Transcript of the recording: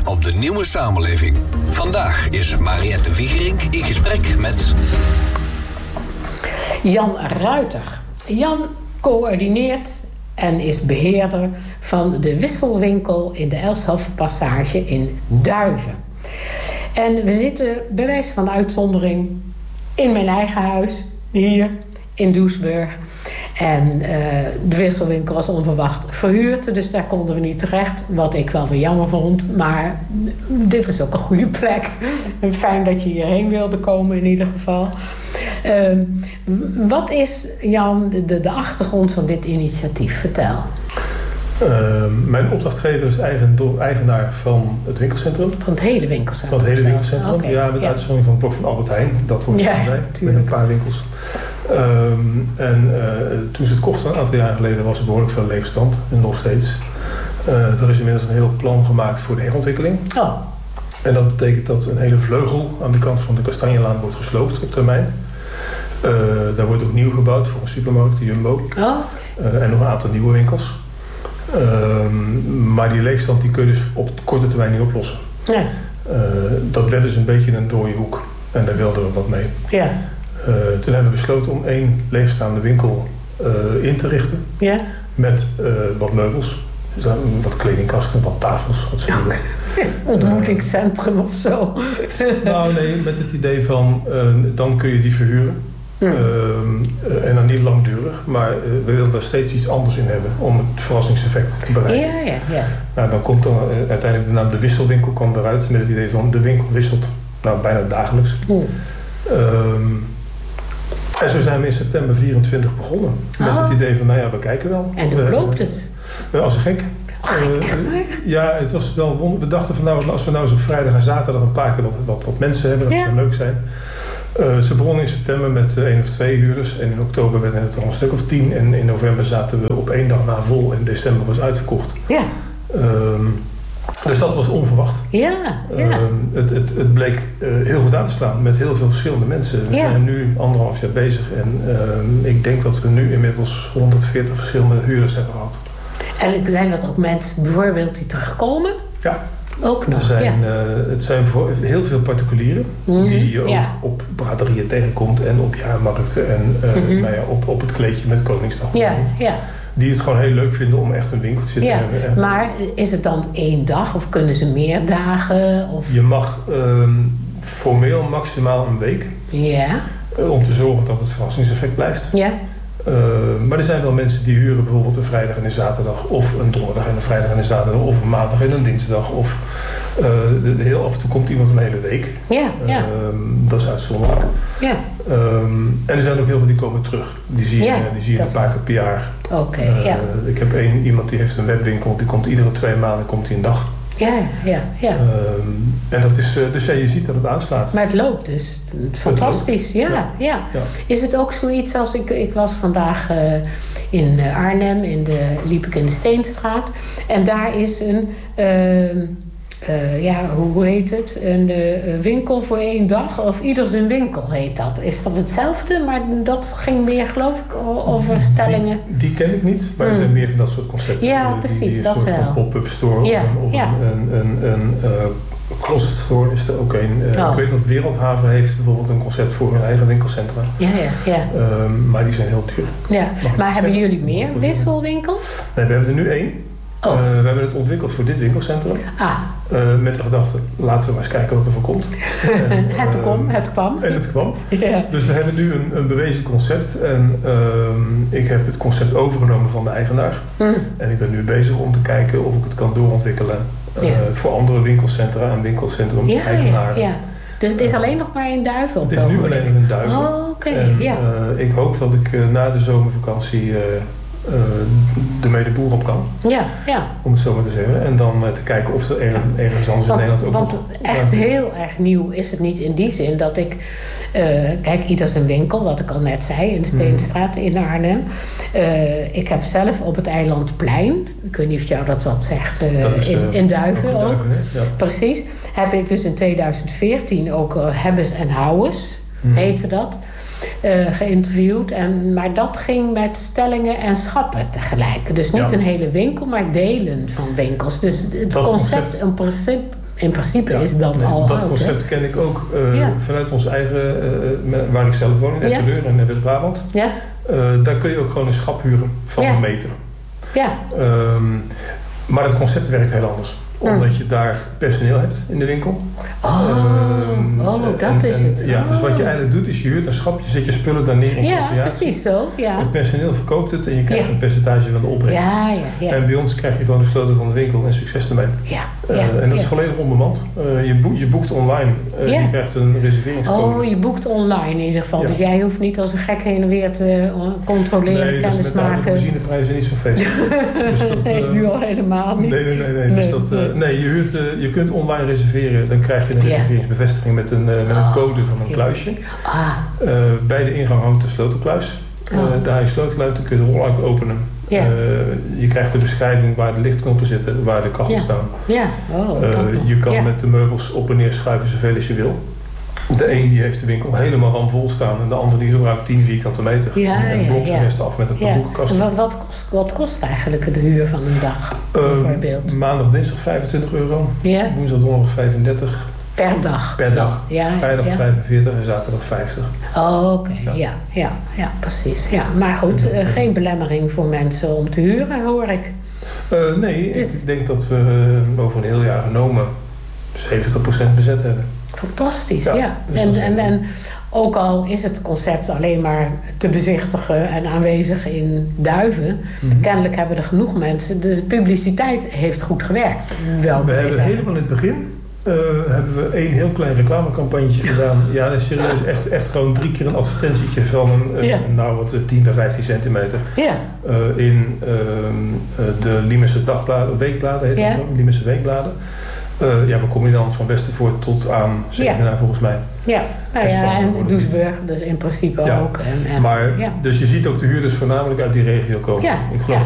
op de nieuwe samenleving. Vandaag is Mariette Wiegerink in gesprek met... Jan Ruiter. Jan coördineert en is beheerder van de wisselwinkel in de Elshovenpassage in Duiven. En we zitten bij wijze van uitzondering in mijn eigen huis, hier in Doesburg. En de wisselwinkel was onverwacht verhuurd, dus daar konden we niet terecht. Wat ik wel weer jammer vond, maar dit is ook een goede plek. Fijn dat je hierheen wilde komen in ieder geval. Wat is, Jan, de achtergrond van dit initiatief? Vertel. Mijn opdrachtgever is eigenaar van het winkelcentrum. Van het hele winkelcentrum? Van het hele winkelcentrum, okay. ja, met uitzondering van het blok van Albert Heijn. Dat hoort erbij, met een paar winkels. Toen ze het kochten, een aantal jaar geleden, was er behoorlijk veel leegstand. En nog steeds. Er is inmiddels een heel plan gemaakt voor de herontwikkeling. Oh. En dat betekent dat een hele vleugel aan de kant van de Kastanjelaan wordt gesloopt op termijn. Daar wordt ook nieuw gebouwd voor een supermarkt, de Jumbo. Oh. En nog een aantal nieuwe winkels. Maar die leegstand die kun je dus op korte termijn niet oplossen. Ja. Dat werd dus een beetje een dode hoek. En daar wilden we wat mee. Ja. Toen hebben we besloten om 1 leegstaande winkel in te richten. Ja. Met wat meubels. Dus wat kledingkasten, wat tafels, wat stoelen. Ontmoetingscentrum of zo. Nou nee, met het idee van dan kun je die verhuren. En dan niet langdurig, maar we willen daar steeds iets anders in hebben om het verrassingseffect te bereiken. Ja. Nou, dan komt dan uiteindelijk de naam de wisselwinkel kwam eruit met het idee van de winkel wisselt bijna dagelijks. En zo zijn we in september 24 begonnen. Met het idee van, we kijken wel. En hoe loopt het? Als een gek. Echt waar? Ja, het was wel wonderlijk. We dachten van, als we nou eens op vrijdag en zaterdag een paar keer wat mensen hebben, dat zou leuk zijn. Ze begonnen in september met 1 of 2 huurders. En in oktober werden het al een stuk of 10. En in november zaten we op 1 dag na vol. En december was uitverkocht. Ja. Dus dat was onverwacht. Ja. Het bleek heel goed aan te slaan met heel veel verschillende mensen. We zijn nu 1,5 jaar bezig. En ik denk dat we nu inmiddels 140 verschillende huurders hebben gehad. En zijn dat ook mensen bijvoorbeeld die terugkomen? Ja. Ook nog, Het zijn voor heel veel particulieren die je ook op braderieën tegenkomt en op jaarmarkten en op het kleedje met Koningsdag. Die het gewoon heel leuk vinden om echt een winkeltje te hebben. Maar is het dan 1 dag of kunnen ze meer dagen? Of? Je mag formeel maximaal een week. Ja. Om te zorgen dat het verrassingseffect blijft. Ja. Maar er zijn wel mensen die huren bijvoorbeeld een vrijdag en een zaterdag, of een donderdag en een vrijdag en een zaterdag, of een maandag en een dinsdag, of heel af en toe komt iemand een hele week. Dat is uitzonderlijk. Ja. En er zijn ook heel veel die komen terug. Die zie je een paar keer per jaar. Ik heb iemand die heeft een webwinkel, die komt iedere 2 maanden een dag. Ja. En dat is, dus je ziet dat het aanslaat. Maar het loopt dus. Fantastisch, ja. Is het ook zoiets als, ik was vandaag in Arnhem, liep ik in de Steenstraat. En daar is hoe heet het? Een winkel voor 1 dag. Of ieder zijn winkel heet dat. Is dat hetzelfde? Maar dat ging meer, geloof ik, over stellingen. Die ken ik niet. Maar er zijn meer van dat soort concepten. Ja, precies. Die dat een soort van pop-up store. Of een closet store is er ook een. Ik weet dat Wereldhaven heeft bijvoorbeeld een concept voor hun eigen winkelcentra. Maar die zijn heel duur. Ja. Maar hebben jullie meer wisselwinkels? Nee, we hebben er nu 1. We hebben het ontwikkeld voor dit winkelcentrum. Met de gedachte, laten we maar eens kijken wat er voor komt. Het kwam. En het kwam. Dus we hebben nu een bewezen concept. En ik heb het concept overgenomen van de eigenaar. En ik ben nu bezig om te kijken of ik het kan doorontwikkelen voor andere winkelcentra en winkelcentrum-eigenaren. Dus het is alleen nog maar in Duiven? Het is nu alleen nog in Duiven. Ik hoop dat ik na de zomervakantie ermee de boer op kan. Om het zo maar te zeggen. En dan te kijken of er ergens anders in Nederland ook... Want echt heel erg nieuw is het niet in die zin dat ik... kijk, ieder zijn winkel, wat ik al net zei, in de Steenstraat in Arnhem. Ik heb zelf op het Eilandplein, ik weet niet of jou dat wat zegt, in Duiven ook. Precies. Heb ik dus in 2014 ook Hebbes en Houwes, heette dat. Geïnterviewd. Maar dat ging met stellingen en schappen tegelijk. Dus niet een hele winkel, maar delen van winkels. Dus het concept in principe is dat al dat oud, concept ken ik ook vanuit ons eigen, waar ik zelf woon, in Etteleur in West-Brabant. Ja. Daar kun je ook gewoon een schap huren van een meter. Ja. Maar het concept werkt heel anders. Omdat je daar personeel hebt in de winkel. Dat is het. Ja, dus wat je eigenlijk doet is je huurt een schap, je zet je spullen daar neer in conciliatie. Ja, precies zo. Ja. Het personeel verkoopt het en je krijgt een percentage van de opbrengst. Ja. En bij ons krijg je gewoon de sleutel van de winkel en succes ermee. En dat is volledig onbemand. Je boekt online. Je krijgt een reserveringscode. Je boekt online in ieder geval. Dus jij hoeft niet als een gek heen en weer te controleren, kennis met maken. de benzineprijzen niet zo'n feest. Nee, nu al helemaal niet. Nee. Je kunt online reserveren. Dan krijg je een reserveringsbevestiging met een code van een kluisje. Bij de ingang hangt de sleutelkluis. Daar je sleutelluid, dan kun je de rolluik openen. Je krijgt de beschrijving waar de lichtknoppen zitten, waar de kachels staan. Je kan met de meubels op en neer schuiven zoveel als je wil. De een die heeft de winkel helemaal ramvol staan en de ander die gebruikt 10 vierkante meter. En blokt de rest af met een paar boekenkast. Wat kost eigenlijk de huur van een dag? Bijvoorbeeld? Maandag, dinsdag €25. Woensdag, donderdag 35. Per dag? Per dag. Vrijdag 45 en zaterdag 50. Oké. Ja, precies. Ja. Maar goed, geen belemmering voor mensen om te huren, hoor ik. Nee, ik denk dat we over een heel jaar genomen 70% bezet hebben. Fantastisch, Dus en ook al is het concept alleen maar te bezichtigen en aanwezig in Duiven, kennelijk hebben er genoeg mensen. Dus de publiciteit heeft goed gewerkt. We hebben helemaal in het begin hebben we een heel klein reclamecampagnetje gedaan. Ja, dat is serieus. Echt gewoon 3 keer een advertentietje van een 10 bij 15 centimeter. In de Liemerse dagbladen, weekbladen heet het zo, Liemerse weekbladen. We komen dan van Westervoort tot aan Zevenaar volgens mij. En Doesburg, dus in principe ook. Dus je ziet ook de huurders voornamelijk uit die regio komen. Ik geloof